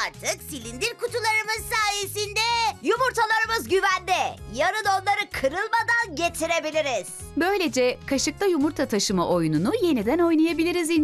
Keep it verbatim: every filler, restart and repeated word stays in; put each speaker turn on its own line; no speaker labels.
Artık silindir kutularımız sayesinde yumurtalarımız güvende. Yarın onları kırılmadan getirebiliriz.
Böylece kaşıkta yumurta taşıma oyununu yeniden oynayabiliriz